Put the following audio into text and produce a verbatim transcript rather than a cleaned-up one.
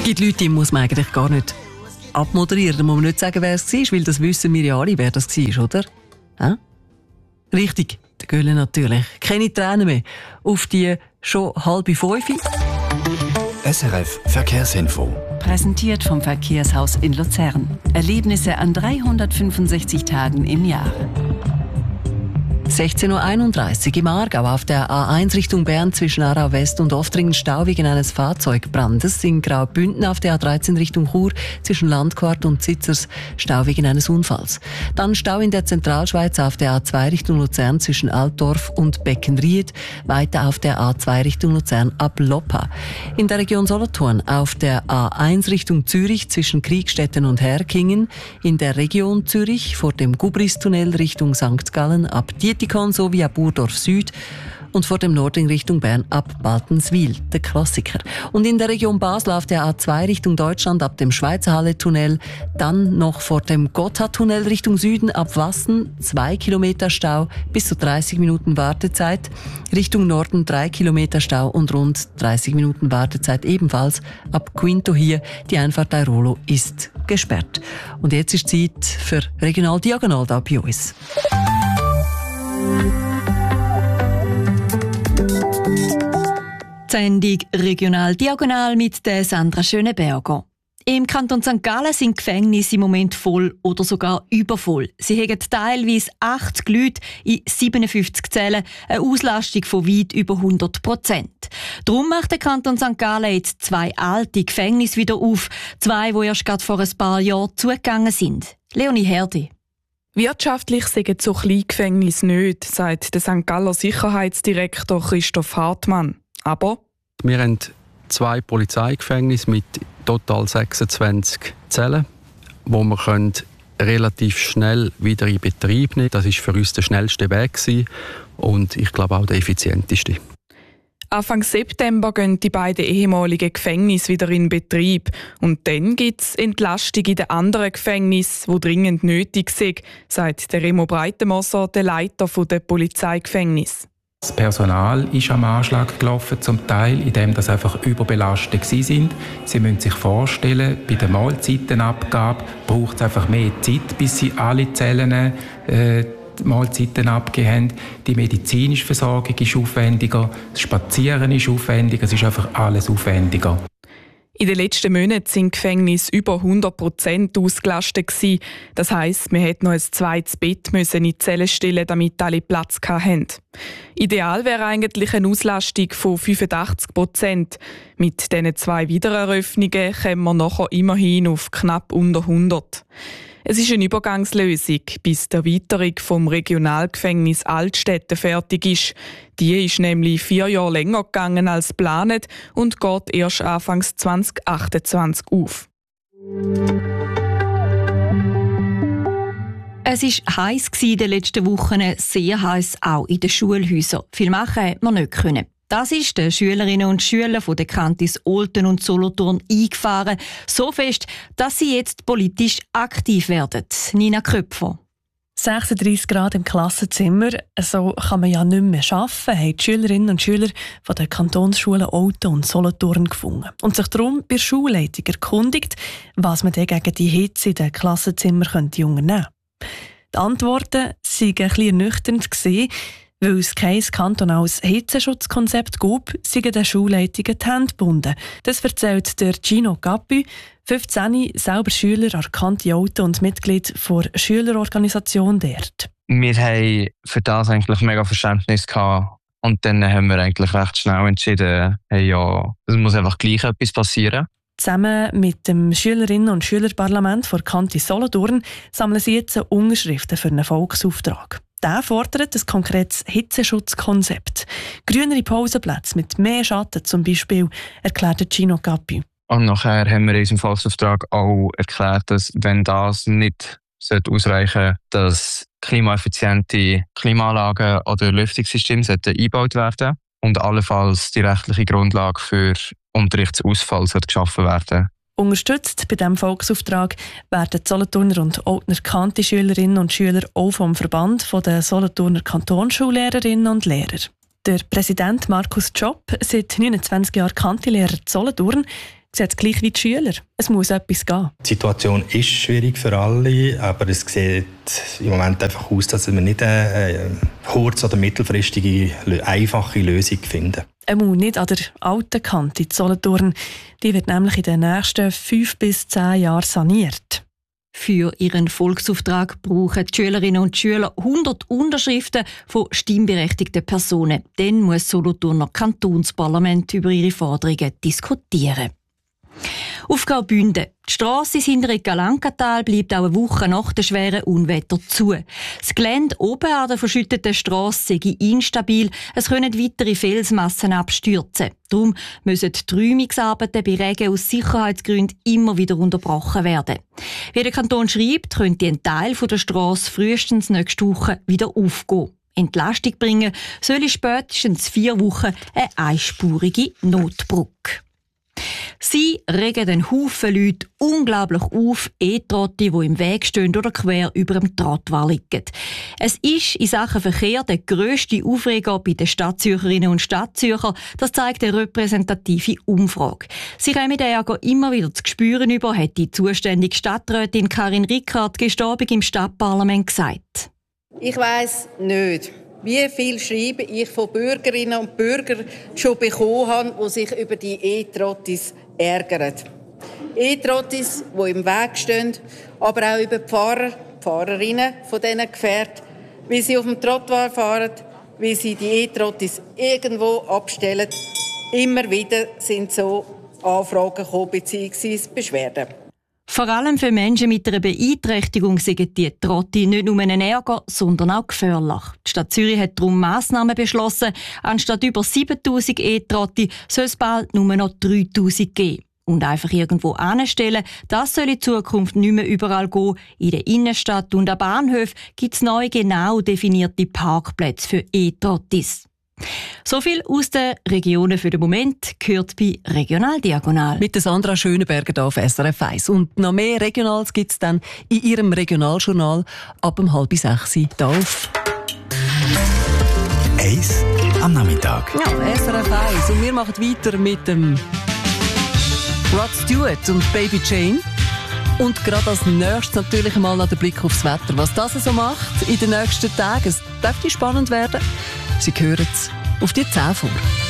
Es gibt Leute, die muss man eigentlich gar nicht abmoderieren. Da muss man nicht sagen, wer es war, weil das wissen wir ja alle, wer das war, oder? Ja? Richtig, der Gölle natürlich. Keine Tränen mehr. Auf die schon halbe Fünfe. S R F Verkehrsinfo. Präsentiert vom Verkehrshaus in Luzern. Erlebnisse an dreihundertfünfundsechzig Tagen im Jahr. sechzehn Uhr einunddreißig im Aargau auf der A eins Richtung Bern zwischen Aarau West und Oftringen Stau wegen eines Fahrzeugbrandes. In Graubünden auf der A dreizehn Richtung Chur zwischen Landquart und Zitzers Stau wegen eines Unfalls. Dann Stau in der Zentralschweiz auf der A zwei Richtung Luzern zwischen Altdorf und Beckenried. Weiter auf der A zwei Richtung Luzern ab Loppa. In der Region Solothurn auf der A eins Richtung Zürich zwischen Kriegstetten und Herkingen. In der Region Zürich vor dem Gubristunnel Richtung Sankt Gallen ab Dietikon sowie ab Burdorf Süd und vor dem Norden Richtung Bern ab Baltenswil, der Klassiker. Und in der Region Basel auf der A zwei Richtung Deutschland ab dem Schweizerhalle-Tunnel, dann noch vor dem Gotthardtunnel Richtung Süden ab Wassen, zwei Kilometer Stau, bis zu dreißig Minuten Wartezeit. Richtung Norden drei Kilometer Stau und rund dreißig Minuten Wartezeit ebenfalls ab Quinto hier. Die Einfahrt Airolo ist gesperrt. Und jetzt ist Zeit für Regional Diagonal da bei uns. Die Sendung Regional Diagonal mit der Sandra Schöneberger. Im Kanton Sankt Gallen sind die Gefängnisse im Moment voll oder sogar übervoll. Sie haben teilweise achtzig Leute in siebenundfünfzig Zellen, eine Auslastung von weit über hundert Prozent. Darum macht der Kanton Sankt Gallen jetzt zwei alte Gefängnisse wieder auf, zwei, die erst gerade vor ein paar Jahren zugegangen sind. Leonie Herdi. Wirtschaftlich sind so kleine Gefängnisse nicht, sagt der Sankt Galler Sicherheitsdirektor Christoph Hartmann. Aber wir haben zwei Polizeigefängnisse mit total sechsundzwanzig Zellen, wo wir können relativ schnell wieder in Betrieb nehmen. Das war für uns der schnellste Weg und ich glaube auch der effizienteste. Anfang September gehen die beiden ehemaligen Gefängnisse wieder in Betrieb. Und dann gibt es Entlastung in den anderen Gefängnissen, die dringend nötig sind, sagt der Remo Breitenmoser, der Leiter der Polizeigefängnisse. Das Personal ist am Anschlag gelaufen, zum Teil, indem das einfach überbelastet waren. Sie müssen sich vorstellen, bei der Mahlzeitenabgabe braucht es einfach mehr Zeit, bis sie alle Zellen äh, die Mahlzeiten abgegeben haben. Die medizinische Versorgung ist aufwendiger, das Spazieren ist aufwendiger, es ist einfach alles aufwendiger. In den letzten Monaten sind Gefängnisse über hundert Prozent ausgelastet gewesen. Das heisst, man hätte noch ein zweites Bett müssen in die Zelle stellen, damit alle Platz hatten. Ideal wäre eigentlich eine Auslastung von fünfundachtzig Prozent. Mit diesen zwei Wiedereröffnungen kommen wir nachher immerhin auf knapp unter hundert. Es ist eine Übergangslösung, bis die Erweiterung vom Regionalgefängnis Altstädte fertig ist. Die ist nämlich vier Jahre länger gegangen als geplant und geht erst Anfang zwanzig achtundzwanzig auf. Es war heiß in den letzten Wochen, sehr heiß auch in den Schulhäusern. Viel machen konnte man nicht. Das ist den Schülerinnen und Schülern von den Kantis Olten und Solothurn eingefahren. So fest, dass sie jetzt politisch aktiv werden. Nina Köpfer. sechsunddreissig Grad im Klassenzimmer, so kann man ja nicht mehr arbeiten, haben die Schülerinnen und Schüler von den Kantonsschulen Olten und Solothurn gefunden. Und sich darum bei der Schulleitung erkundigt, was man denn gegen die Hitze in den Klassenzimmern könnte unternehmen könnte. Die Antworten waren ein bisschen ernüchternd gewesen. Weil es kein kantonales Hitzeschutzkonzept gab, sind den Schulleitungen die Hände gebunden. Das erzählt der Gino Cappi, fünfzehn, selber Schüler an Kanti Olten und Mitglied der Schülerorganisation dort. Wir haben für das eigentlich mega Verständnis gehabt. Und dann haben wir eigentlich recht schnell entschieden, hey, ja, es muss einfach gleich etwas passieren. Zusammen mit dem Schülerinnen- und Schülerparlament der Kanti Solothurn sammeln sie jetzt Unterschriften für einen Volksauftrag. Der fordert ein konkretes Hitzeschutzkonzept. Grünere Pausenplätze mit mehr Schatten zum Beispiel, erklärte Gino Cappi. Und nachher haben wir in unserem Volksauftrag auch erklärt, dass wenn das nicht ausreichen sollte, dass klimaeffiziente Klimaanlagen oder Lüftungssysteme eingebaut werden und allenfalls die rechtliche Grundlage für Unterrichtsausfall geschaffen werden. Unterstützt bei diesem Volksauftrag werden die Solothurner und Oltner Kanti-Schülerinnen und Schüler auch vom Verband der Solothurner Kantonsschullehrerinnen und Lehrer. Der Präsident Markus Tschopp, seit neunundzwanzig Jahren Kanti-Lehrer in Solothurn, sieht es gleich wie die Schüler. Es muss etwas gehen. Die Situation ist schwierig für alle, aber es sieht im Moment einfach aus, dass wir nicht eine kurz- oder mittelfristige, einfache Lösung finden. Einmal nicht an der alten Kante in Solothurn. Die wird nämlich in den nächsten fünf bis zehn Jahren saniert. Für ihren Volksauftrag brauchen die Schülerinnen und Schüler hundert Unterschriften von stimmberechtigten Personen. Dann muss das Solothurner Kantonsparlament über ihre Forderungen diskutieren. Auf Graubünden. Die Strasse ins hintere Galankatal bleibt auch eine Woche nach den schweren Unwetter zu. Das Gelände oben an der verschütteten Strasse sei instabil, es können weitere Felsmassen abstürzen. Darum müssen die Räumungsarbeiten bei Regen aus Sicherheitsgründen immer wieder unterbrochen werden. Wie der Kanton schreibt, könnte ein Teil der Strasse frühestens nächste Woche wieder aufgehen. Entlastung bringen soll spätestens vier Wochen eine einspurige Notbrücke. Sie regen den Haufen Leute unglaublich auf, E-Trotti, die im Weg stehen oder quer über dem Trottoir liegen. Es ist in Sachen Verkehr der grösste Aufreger bei den Stadtzürcherinnen und Stadtzürcher. Das zeigt eine repräsentative Umfrage. Sie kommen den Ärger immer wieder zu spüren über, hat die zuständige Stadträtin Karin Rickard gestern Abend im Stadtparlament gesagt. Ich weiss nicht, wie viel Schreiben ich von Bürgerinnen und Bürgern schon bekommen habe, die sich über die E-Trottis ärgern. E-Trottis, die im Weg stehen, aber auch über die Fahrer, die Fahrerinnen von diesen Gefährten, wie sie auf dem Trottoir fahren, wie sie die E-Trottis irgendwo abstellen. Immer wieder sind so Anfragen gekommen, beziehungsweise Beschwerden. Vor allem für Menschen mit einer Beeinträchtigung sind die Trotti nicht nur ein Ärger, sondern auch gefährlich. Die Stadt Zürich hat darum Massnahmen beschlossen. Anstatt über siebentausend E-Trotti soll es bald nur noch dreitausend geben. Und einfach irgendwo anstellen, das soll in Zukunft nicht mehr überall gehen. In der Innenstadt und an Bahnhöfen gibt es neu genau definierte Parkplätze für E-Trottis. So viel aus den Regionen für den Moment gehört bei Regional Diagonal. Mit der Sandra Schönenberger hier auf S R F eins. Und noch mehr Regionals gibt es dann in ihrem Regionaljournal ab um halb sechs hier auf Eis am Nachmittag. Ja, S R F eins. Und wir machen weiter mit dem Rod Stewart und Baby Jane. Und gerade als nächstes natürlich mal noch der Blick aufs Wetter. Was das so macht in den nächsten Tagen, es dürfte spannend werden. Sie hören es auf die zehn vor.